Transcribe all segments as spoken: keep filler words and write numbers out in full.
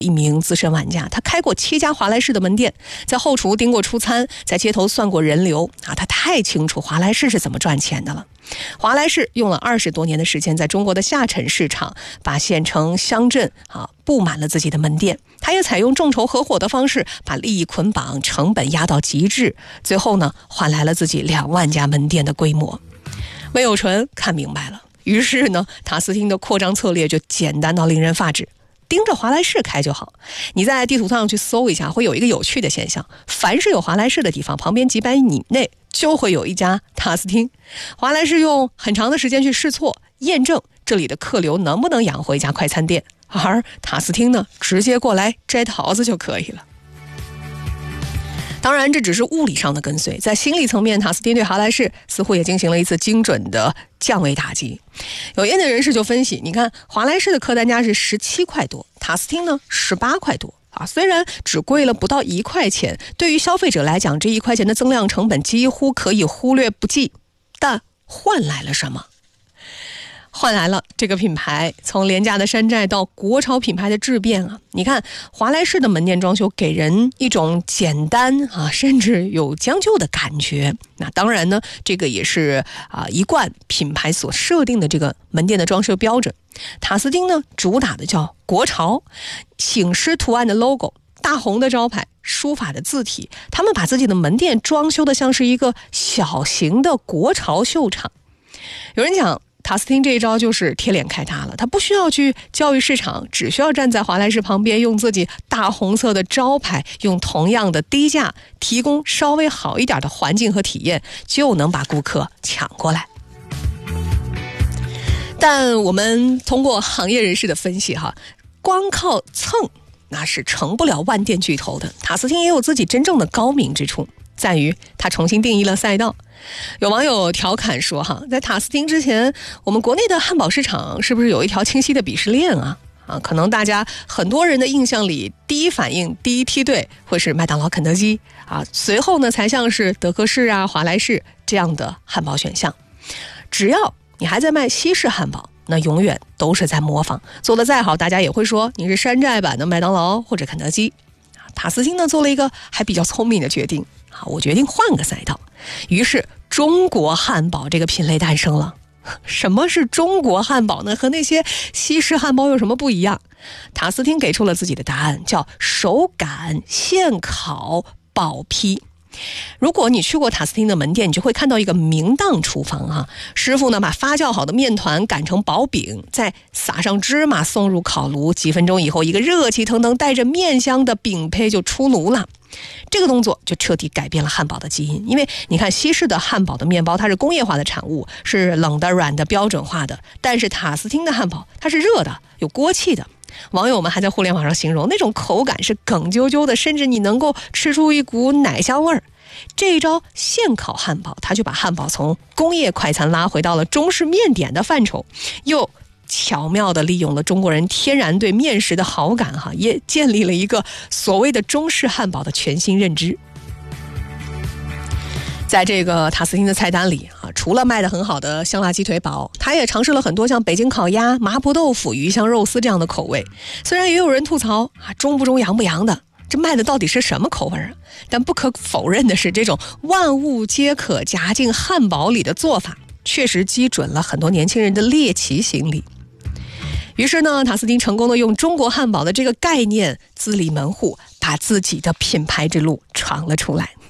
一名资深玩家，他开过七家华莱士的门店，在后厨盯过出餐，在街头算过人流啊，他太清楚华莱士是怎么赚钱的了。华莱士用了二十多年的时间，在中国的下沉市场把县城乡镇啊布满了自己的门店。他也采用众筹合伙的方式，把利益捆绑，成本压到极致，最后呢换来了自己两万家门店的规模。魏有纯看明白了，于是呢塔斯汀的扩张策略就简单到令人发指，盯着华莱士开就好。你在地图上去搜一下，会有一个有趣的现象，凡是有华莱士的地方，旁边几百米内就会有一家塔斯汀。华莱士用很长的时间去试错验证这里的客流能不能养活一家快餐店，而塔斯汀呢直接过来摘桃子就可以了。当然这只是物理上的跟随，在心理层面，塔斯汀对华莱士似乎也进行了一次精准的降维打击。有业内人士就分析，你看华莱士的客单价是十七块多，塔斯汀呢十八块多啊，虽然只贵了不到一块钱，对于消费者来讲，这一块钱的增量成本几乎可以忽略不计，但换来了什么？换来了这个品牌从廉价的山寨到国潮品牌的质变啊！你看华莱士的门店装修给人一种简单啊，甚至有将就的感觉。那当然呢，这个也是啊一贯品牌所设定的这个门店的装修标准。塔斯汀呢主打的叫国潮，醒狮图案的 logo， 大红的招牌，书法的字体，他们把自己的门店装修的像是一个小型的国潮秀场。有人讲塔斯汀这一招就是贴脸开大了，他不需要去教育市场，只需要站在华莱士旁边，用自己大红色的招牌，用同样的低价提供稍微好一点的环境和体验，就能把顾客抢过来。但我们通过行业人士的分析哈，光靠蹭那是成不了万店巨头的。塔斯汀也有自己真正的高明之处，在于他重新定义了赛道。有网友调侃说哈，在塔斯汀之前，我们国内的汉堡市场是不是有一条清晰的鄙视链啊？啊，可能大家很多人的印象里，第一反应、第一梯队会是麦当劳、肯德基啊，随后呢才像是德克士啊、华莱士这样的汉堡选项。只要你还在卖西式汉堡，那永远都是在模仿，做得再好，大家也会说你是山寨版的麦当劳或者肯德基。塔斯汀呢做了一个还比较聪明的决定啊，我决定换个赛道。于是中国汉堡这个品类诞生了。什么是中国汉堡呢？和那些西式汉堡有什么不一样？塔斯汀给出了自己的答案，叫手擀现烤薄坯。如果你去过塔斯汀的门店，你就会看到一个明档厨房哈、啊，师傅呢把发酵好的面团擀成薄饼，再撒上芝麻，送入烤炉，几分钟以后，一个热气腾腾带着面香的饼胚就出炉了。这个动作就彻底改变了汉堡的基因，因为你看西式的汉堡的面包它是工业化的产物，是冷的、软的、标准化的，但是塔斯汀的汉堡它是热的、有锅气的。网友们还在互联网上形容那种口感是梗啾啾的，甚至你能够吃出一股奶香味儿。这一招现烤汉堡，它就把汉堡从工业快餐拉回到了中式面点的范畴，又巧妙地利用了中国人天然对面食的好感哈，也建立了一个所谓的中式汉堡的全新认知。在这个塔斯汀的菜单里啊，除了卖得很好的香辣鸡腿堡，他也尝试了很多像北京烤鸭、麻婆豆腐、鱼香肉丝这样的口味。虽然也有人吐槽啊，中不中洋不洋的，这卖的到底是什么口味啊？但不可否认的是，这种万物皆可夹进汉堡里的做法，确实击准了很多年轻人的猎奇心理。于是呢，塔斯汀成功的用中国汉堡的这个概念自立门户，把自己的品牌之路闯了出来。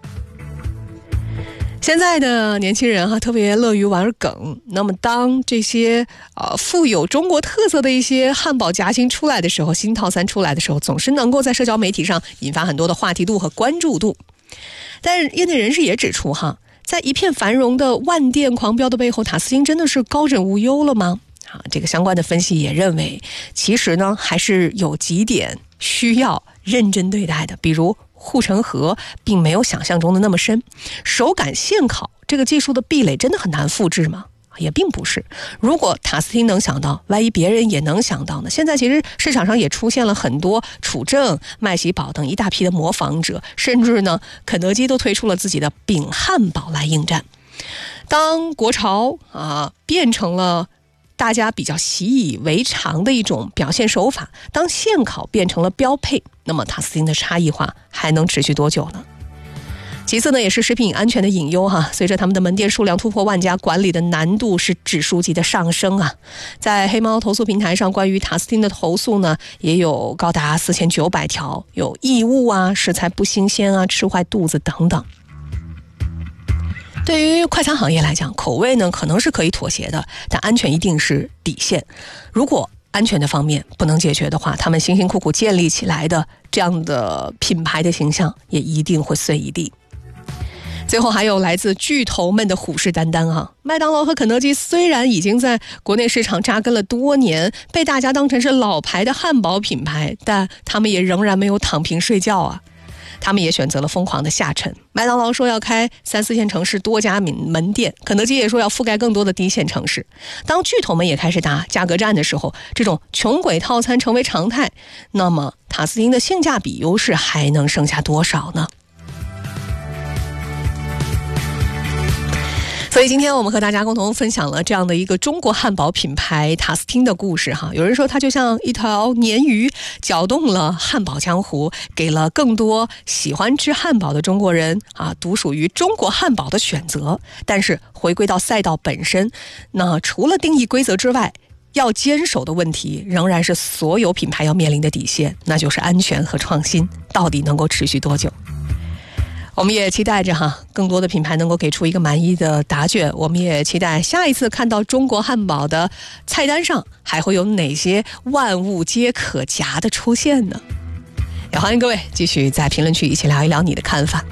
现在的年轻人哈、啊，特别乐于玩梗。那么当这些呃富有中国特色的一些汉堡夹心出来的时候，新套餐出来的时候，总是能够在社交媒体上引发很多的话题度和关注度。但是业内人士也指出哈，在一片繁荣的万店狂飙的背后，塔斯汀真的是高枕无忧了吗？啊，这个相关的分析也认为，其实呢还是有几点需要认真对待的，比如护城河并没有想象中的那么深，手擀现烤这个技术的壁垒真的很难复制吗？也并不是。如果塔斯汀能想到，万一别人也能想到呢？现在其实市场上也出现了很多楚正、麦喜堡等一大批的模仿者，甚至呢肯德基都推出了自己的饼汉堡来应战。当国潮啊变成了大家比较习以为常的一种表现手法，当现烤变成了标配，那么塔斯汀的差异化还能持续多久呢？其次呢，也是食品安全的隐忧哈。随着他们的门店数量突破万家，管理的难度是指数级的上升啊。在黑猫投诉平台上，关于塔斯汀的投诉呢，也有高达四千九百条，有异物啊、食材不新鲜啊、吃坏肚子等等。对于快餐行业来讲，口味呢可能是可以妥协的，但安全一定是底线。如果安全的方面不能解决的话，他们辛辛苦苦建立起来的这样的品牌的形象也一定会碎一地。最后还有来自巨头们的虎视眈眈啊！麦当劳和肯德基虽然已经在国内市场扎根了多年，被大家当成是老牌的汉堡品牌，但他们也仍然没有躺平睡觉啊！他们也选择了疯狂的下沉。麦当劳说要开三四线城市多家门店，肯德基也说要覆盖更多的低线城市。当巨头们也开始打价格战的时候，这种穷鬼套餐成为常态，那么塔斯汀的性价比优势还能剩下多少呢？所以今天我们和大家共同分享了这样的一个中国汉堡品牌塔斯汀的故事哈。有人说它就像一条鲶鱼，搅动了汉堡江湖，给了更多喜欢吃汉堡的中国人啊独属于中国汉堡的选择。但是回归到赛道本身，那除了定义规则之外，要坚守的问题仍然是所有品牌要面临的底线，那就是安全和创新到底能够持续多久。我们也期待着哈，更多的品牌能够给出一个满意的答卷。我们也期待下一次看到中国汉堡的菜单上还会有哪些万物皆可夹的出现呢？也欢迎各位继续在评论区一起聊一聊你的看法。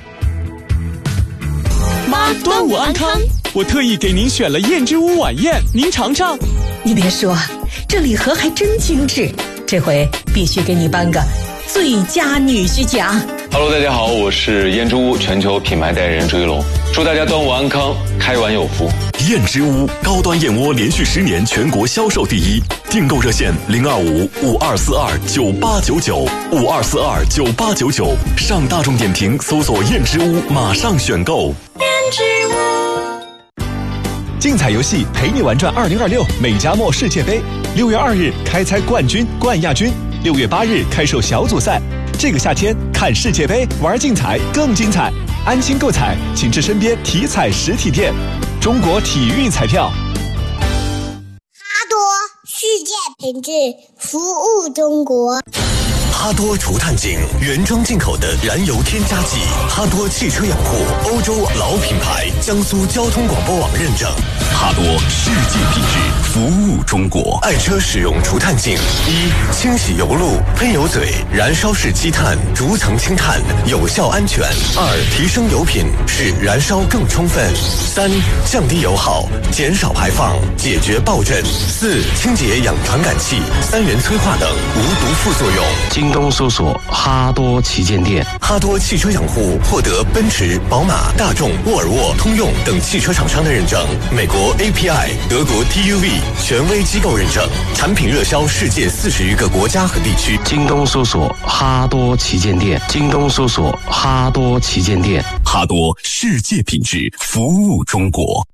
妈，端午安康！我特意给您选了燕之屋晚宴，您尝尝。 你别说，这礼盒还真精致，这回必须给你颁个最佳女婿奖。 Hello， 大家好，我是燕之屋全球品牌代言人朱一龙，祝大家端午安康，开碗有福。 燕之屋高端燕窝连续十年全国销售第一，订购热线零二五五二四二九八九九五二四二九八九九，上大众点评搜索燕之屋，马上选购。 燕之屋。 竞彩游戏陪你玩转二零二六美加墨世界杯，六月二日开猜冠军、冠亚军，六月八日开售小组赛。这个夏天看世界杯，玩竞彩更精彩。安心购彩，请至身边体彩实体店。中国体育彩票。 哈多世界品质，服务中国。 哈多除碳井原装进口的燃油添加剂，哈多汽车养护欧洲老品牌，江苏交通广播网认证。哈多世界品质，服务中国。爱车使用除碳净：一、清洗油路、喷油嘴、燃烧式积碳，逐层清碳，有效安全；二、提升油品，使燃烧更充分；三、降低油耗，减少排放，解决爆震；四、清洁氧传感器、三元催化等无毒副作用。 京东搜索哈多旗舰店。 哈多汽车养护获得奔驰、宝马、大众、沃尔沃、通用等汽车厂商的认证，美国 A P I、德国 T U V 权威机构认证，产品热销世界四十余个国家和地区。 京东搜索哈多旗舰店。京东搜索哈多旗舰店。 哈多世界品质，服务中国。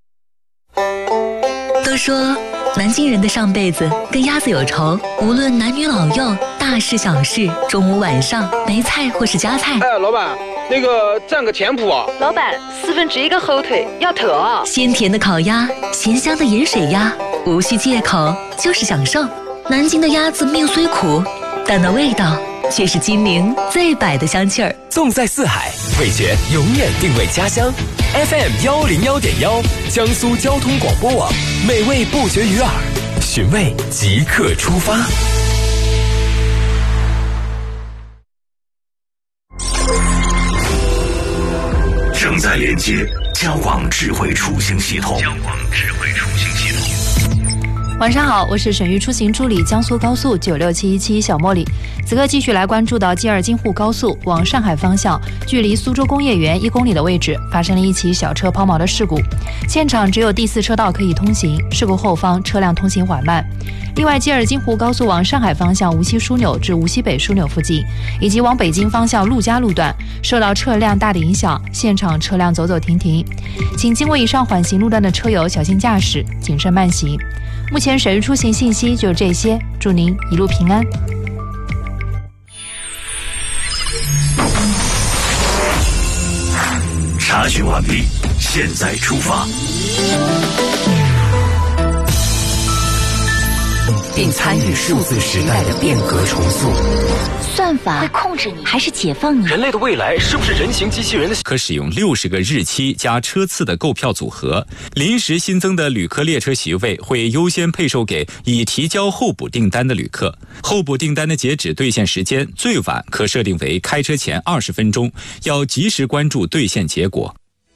都说南京人的上辈子跟鸭子有仇，无论男女老幼，大事小事，中午晚上没菜或是加菜。 哎，老板，那个蘸个甜谱啊。 老板，四分之一个火腿要特啊。 鲜甜的烤鸭，咸香的盐水鸭，无需借口，就是享受。南京的鸭子命虽苦，但那味道却是金陵最摆的香气儿。 纵在四海，味觉永远定位家乡。F M 幺零幺点幺，江苏交通广播网，美味不绝于耳，寻味即刻出发。 正在连接交广智慧出行系统。交广智慧出行系统。 晚上好，我是省域出行助理江苏高速九六七一七小茉莉。此刻继续来关注到吉尔津沪高速往上海方向，距离苏州工业园一公里的位置发生了一起小车抛锚的事故，现场只有第四车道可以通行，事故后方车辆通行缓慢。另外，吉尔津沪高速往上海方向无锡枢纽至无锡北枢纽附近，以及往北京方向陆家路段受到车辆大的影响，现场车辆走走停停，请经过以上缓行路段的车友小心驾驶，谨慎慢行。 目前水域出行信息就这些，祝您一路平安。 查询完毕，现在出发，并参与数字时代的变革重塑。 算法会控制你还是解放你？ 人类的未来是不是人形机器人的？可使用六十个日期加车次的购票组合，临时新增的旅客列车席位会优先配售给已提交候补订单的旅客。候补订单的截止兑现时间最晚可设定为开车前二十分钟，要及时关注兑现结果。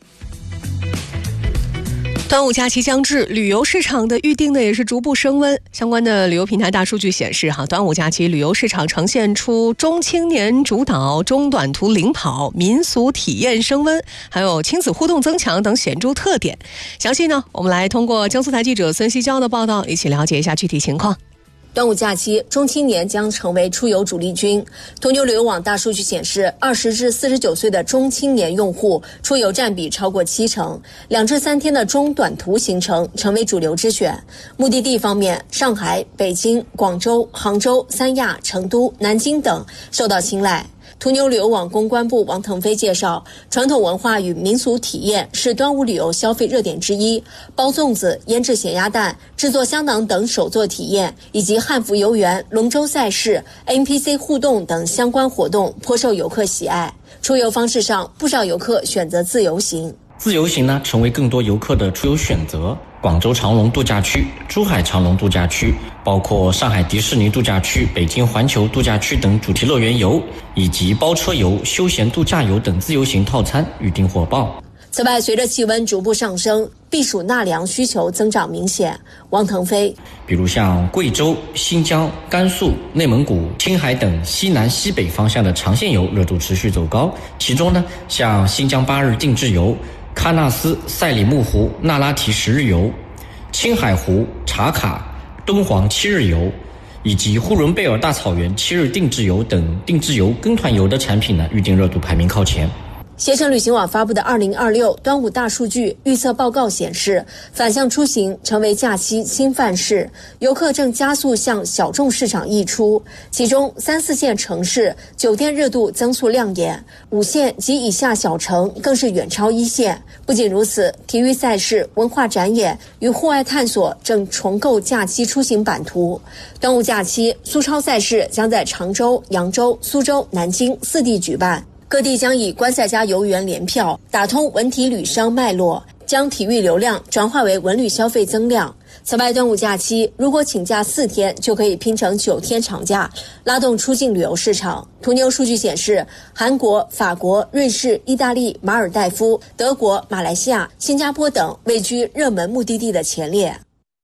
端午假期将至，旅游市场的预定呢也是逐步升温。相关的旅游平台大数据显示，哈，端午假期旅游市场呈现出中青年主导、中短途领跑、民俗体验升温，还有亲子互动增强等显著特点。详细呢，我们来通过江苏台记者孙希娇的报道，一起了解一下具体情况。 端午假期，中青年将成为出游主力军。途牛旅游网大数据显示，二十至四十九岁的中青年用户出游占比超过七成，两至三天的中短途行程成为主流之选。目的地方面，上海、北京、广州、杭州、三亚、成都、南京等受到青睐。途牛旅游网公关部王腾飞介绍，传统文化与民俗体验是端午旅游消费热点之一，包粽子、腌制咸鸭蛋、制作香囊等手作体验，以及汉服游园、龙舟赛事、N P C 互动等相关活动颇受游客喜爱。出游方式上，不少游客选择自由行。 自由行呢，成为更多游客的出游选择。广州长隆度假区、珠海长隆度假区，包括上海迪士尼度假区、北京环球度假区等主题乐园游，以及包车游、休闲度假游等自由行套餐预订火爆。 此外，随着气温逐步上升，避暑纳凉需求增长明显。王腾飞， 比如像贵州、新疆、甘肃、内蒙古、青海等西南西北方向的长线游热度持续走高，其中呢，像新疆八日定制游、喀纳斯、赛里木湖、那拉提十日游、青海湖、茶卡、敦煌七日游，以及呼伦贝尔大草原七日定制游等定制游、跟团游的产品呢，预订热度排名靠前。 携程旅行网发布的二零二六端午大数据预测报告显示，反向出行成为假期新范式，游客正加速向小众市场溢出。其中三四线城市酒店热度增速亮眼，五线及以下小城更是远超一线。不仅如此，体育赛事、文化展演与户外探索正重构假期出行版图。端午假期，苏超赛事将在常州、扬州、苏州、南京四地举办。各地将以观赛加游园联票打通文体旅商脉络，将体育流量转化为文旅消费增量。此外，端午假期如果请假四天，就可以拼成九天长假，拉动出境旅游市场。途牛数据显示，韩国、法国、瑞士、意大利、马尔代夫、德国、马来西亚、新加坡等位居热门目的地的前列。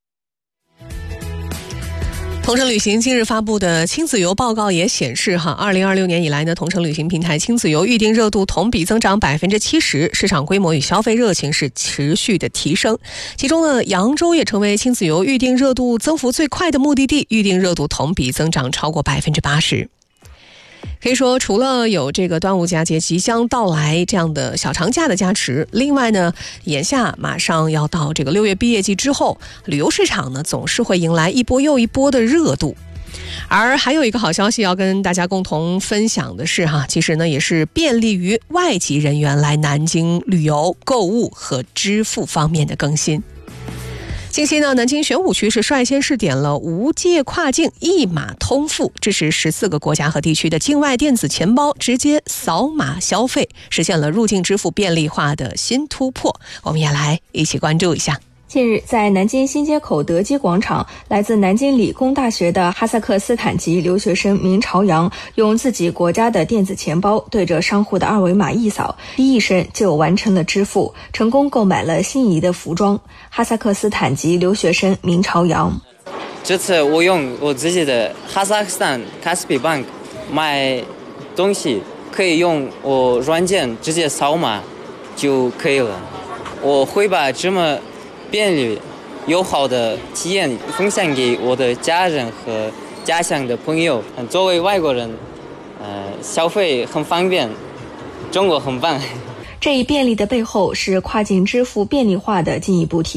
同程旅行近日发布的亲子游报告也显示，哈，二零二六年以来呢，同程旅行平台亲子游预订热度同比增长百分之七十，市场规模与消费热情是持续的提升。其中呢，扬州也成为亲子游预订热度增幅最快的目的地，预订热度同比增长超过百分之八十。可以说，除了有这个端午佳节即将到来这样的小长假的加持，另外呢，眼下马上要到这个六月毕业季之后，旅游市场呢总是会迎来一波又一波的热度。而还有一个好消息要跟大家共同分享的是哈，其实呢也是便利于外籍人员来南京旅游、购物和支付方面的更新。近期呢，南京玄武区是率先试点了无界跨境一码通付，支持十四个国家和地区的境外电子钱包直接扫码消费，实现了入境支付便利化的新突破。我们也来一起关注一下。 近日，在南京新街口德基广场，来自南京理工大学的哈萨克斯坦籍留学生明朝阳用自己国家的电子钱包对着商户的二维码一扫，第一声就完成了支付，成功购买了心仪的服装。哈萨克斯坦籍留学生明朝阳： 这次我用我自己的哈萨克斯坦 Kaspi Bank 买东西，可以用我软件直接扫码就可以了。我会把这么便利友好的体验分享给我的家人和家乡的朋友。作为外国人，呃，消费很方便，中国很棒。 这一便利的背后是跨境支付便利化的进一步提